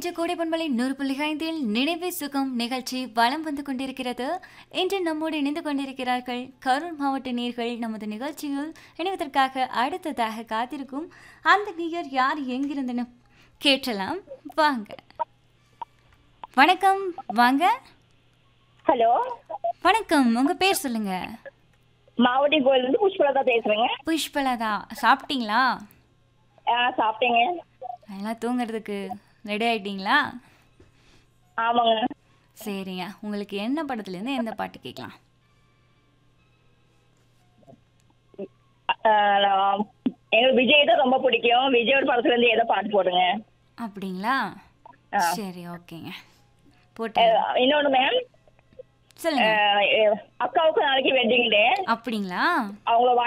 இன்று கோடை பண்பலை 100.5 நினைவே சுகம் நிகழ்ச்சி வலம் வந்து கொண்டிருக்கிறது. இன்று நம்மோடு இணைந்து கொண்டிருக்கிறார்கள் கரூர் மாவட்ட நேயர்கள். நமது நிகழ்ச்சியில் இணைவதற்காக அடுத்ததாக காத்திருக்கும் அந்த நேயர் யார் எங்கிருந்துன்னு கேட்டலாம் வாங்க. வணக்கம், வாங்க. ஹலோ, வணக்கம், உங்க பேர் சொல்லுங்க. மாவட்டி கோயில்ல இருந்து புஷ்பலதா பேசுறேங்க. புஷ்பலதா, சாப்பிட்டீங்களா? சாப்பிட்டேங்க. எல்லாம் தூங்குறதுக்கு ரெடி ஆயிட்டீங்களா? ஆமாங்க. சரிங்க, உங்களுக்கு என்ன படத்துலேருந்து எந்த பாட்டு கேட்கலாம்? எங்களுக்கு விஜய் தான் ரொம்ப பிடிக்கும். விஜயோட படத்துல இருந்து ஏதோ பாட்டு போடுங்க. அப்படிங்களா? சரி, ஓகேங்க, போட்டு. இன்னொன்னு மேம், சொல்லுங்க. அக்காவுக்கு நாளைக்கு வெட்டிங் டே. அப்படிங்களா? அவங்கள